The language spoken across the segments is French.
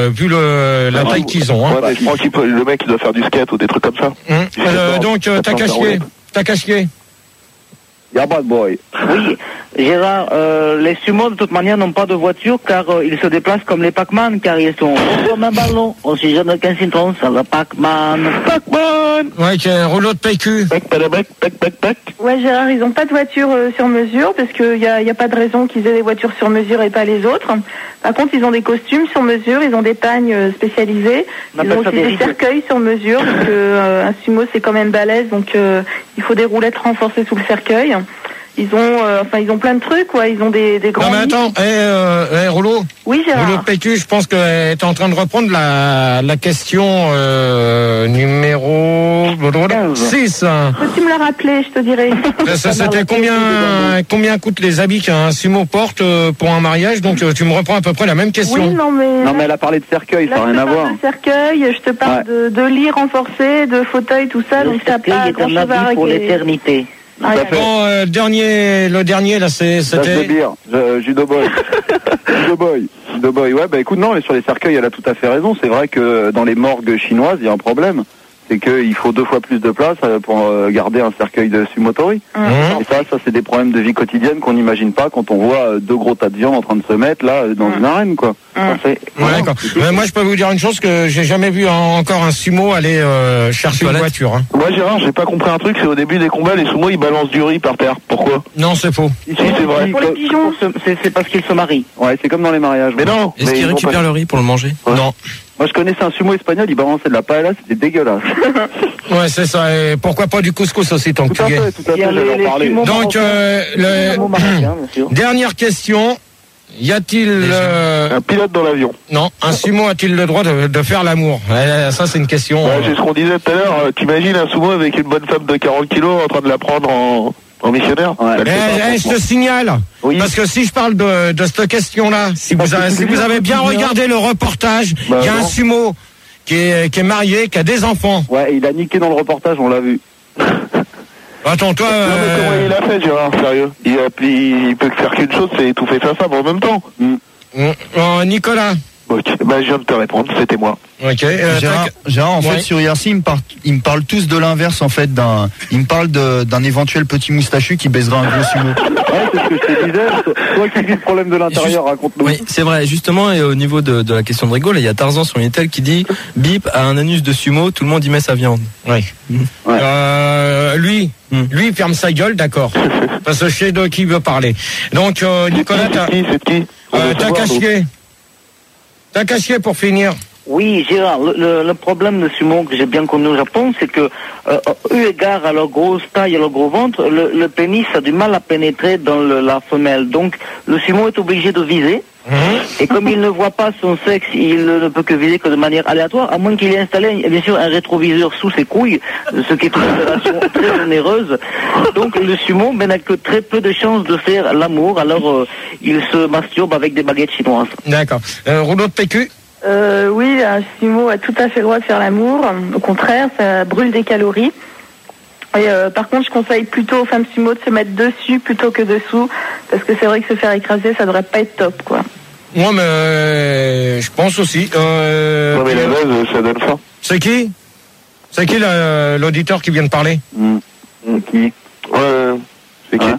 vu la taille qu'ils ont. Hein. Ouais, mais je crois le mec il doit faire du skate ou des trucs comme ça. Donc Takashi. Yeah, bad boy. Oui, Gérard, les sumo de toute manière n'ont pas de voiture car ils se déplacent comme les Pac-Man, car ils sont comme un ballon, aussi jeune qu'un citron, c'est le Pac-Man. Ouais, qui a un rouleau de PQ. Ouais, Gérard, ils n'ont pas de voiture sur mesure parce qu'il y a pas de raison qu'ils aient des voitures sur mesure et pas les autres. Par contre, ils ont des costumes sur mesure, ils ont des pagnes spécialisées, ils ont aussi des cercueils sur mesure parce que un sumo c'est quand même balèze, donc il faut des roulettes renforcées sous le cercueil. Ils ont plein de trucs, quoi. Ils ont des grands. Non mais attends, Rouleau. Oui, Gérard. Rouleau de PQ, je pense que t'es en train de reprendre la question numéro 6. Peux-tu me la rappeler, je te dirai. C'était combien coûtent les habits qu'un sumo porte pour un mariage? Donc tu me reprends à peu près la même question. Oui, non mais elle a parlé de cercueil, ça n'a rien à voir. Je te parle de cercueil, je te parle de lits renforcés, de fauteuils, tout ça, donc ça pas grand chose à régler. Pour l'éternité. Bon, le dernier là, c'était. Judo boy. Judo boy. Ouais, bah écoute, non, mais sur les cercueils, elle a tout à fait raison. C'est vrai que dans les morgues chinoises, il y a un problème. C'est qu'il faut 2 fois plus de place pour garder un cercueil de sumotori. Et ça c'est des problèmes de vie quotidienne qu'on n'imagine pas quand on voit 2 gros tas de viande en train de se mettre là dans une arène, quoi. D'accord. Moi, je peux vous dire une chose, que j'ai jamais vu encore un sumo aller chercher une voiture. Hein. Moi, Gérard, j'ai pas compris un truc, c'est au début des combats, les sumo ils balancent du riz par terre. Pourquoi? Non, c'est faux. Ici, c'est vrai. Pour les pigeons. C'est parce qu'ils se marient. Ouais, c'est comme dans les mariages. Mais non. Est-ce qu'ils récupèrent le riz pour le manger? Non. Moi, je connaissais un sumo espagnol, il balançait de la paella, c'était dégueulasse. Ouais, c'est ça. Et pourquoi pas du couscous aussi, tant que tu gagnes. Tout à fait, j'allais en parler. Donc, dernière question. Y a-t-il un pilote dans l'avion? Non, un sumo a-t-il le droit de faire l'amour? Ça, c'est une question. C'est ce qu'on disait tout à l'heure. T'imagines un sumo avec une bonne femme de 40 kilos en train de la prendre en missionnaire? Je te signale, parce que si je parle de cette question-là, si vous avez bien regardé le reportage, il y a un sumo qui est marié, qui a des enfants. Ouais, il a niqué dans le reportage, on l'a vu. Attends, toi. Non, mais comment il a fait, Gérard, sérieux? Il peut faire qu'une chose, c'est étouffer sa femme en même temps. Nicolas. Ok, je viens de te répondre, c'était moi. Ok. Gérard, en fait, sur IRC, ils me parlent tous de l'inverse, en fait. Ils me parlent d'un éventuel petit moustachu qui baiserait un gros sumo. Ouais, c'est ce que je te disais. Toi qui vis le problème de l'intérieur, raconte-nous. Oui, c'est vrai. Justement, et au niveau de la question de Rigaud, il y a Tarzan sur Unitel qui dit Bip a un anus de sumo, tout le monde y met sa viande. Oui. Lui, il ferme sa gueule, d'accord. Parce que je sais de qui il veut parler. Donc, Nicolas, c'est qui? T'as caché pour finir. Oui, Gérard, le problème de sumo que j'ai bien connu au Japon, c'est que, eu égard à leur grosse taille et leur gros ventre, le pénis a du mal à pénétrer dans la femelle. Donc, le sumo est obligé de viser. Et comme il ne voit pas son sexe, il ne peut que viser que de manière aléatoire, à moins qu'il ait installé, bien sûr, un rétroviseur sous ses couilles, ce qui est une opération très onéreuse. Donc, le sumo n'a que très peu de chances de faire l'amour, alors il se masturbe avec des baguettes chinoises. D'accord. Rouleau de PQ? Oui, un sumo a tout à fait le droit de faire l'amour. Au contraire, ça brûle des calories. Et par contre, je conseille plutôt aux femmes sumo de se mettre dessus plutôt que dessous, parce que c'est vrai que se faire écraser, ça devrait pas être top, quoi. Moi, mais je pense aussi. Non, mais la base, ça donne faim. C'est qui l'auditeur qui vient de parler? Qui? C'est qui?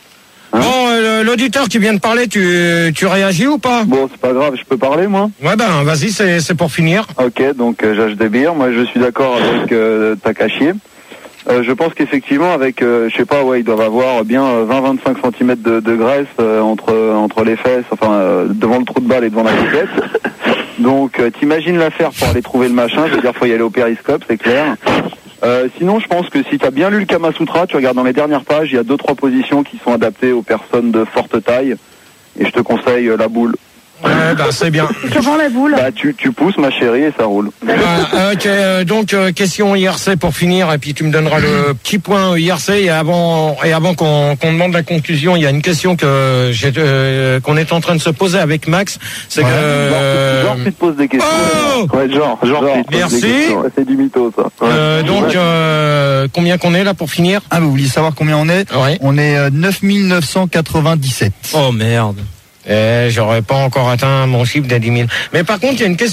Bon, l'auditeur qui vient de parler, tu réagis ou pas? Bon, c'est pas grave, je peux parler, moi? Ouais, vas-y, c'est pour finir. Ok, donc j'achète des bières. Moi, je suis d'accord avec Takashi. Je pense qu'effectivement, avec, je sais pas, ils doivent avoir bien 20-25 cm de graisse entre les fesses, devant le trou de balle et devant la coquette. Donc, t'imagines l'affaire pour aller trouver le machin. Je veux dire, faut y aller au périscope, c'est clair. Sinon, je pense que si tu as bien lu le Kama Sutra, tu regardes dans les dernières pages, il y a 2-3 positions qui sont adaptées aux personnes de forte taille. Et je te conseille la boule. C'est bien. Comment la boule? Tu pousses, ma chérie, et ça roule. Ok, donc question IRC pour finir, et puis tu me donneras le petit point IRC. Et avant qu'on demande la conclusion, il y a une question qu'on est en train de se poser avec Max. C'est que genre tu te poses des questions. Oh ouais, genre. Merci. C'est du mytho, ça. Donc combien qu'on est là pour finir? Vous vouliez savoir combien on est? Ouais. On est 9997. Oh merde. J'aurais pas encore atteint mon chiffre des 10 000. Mais par contre, il y a une question.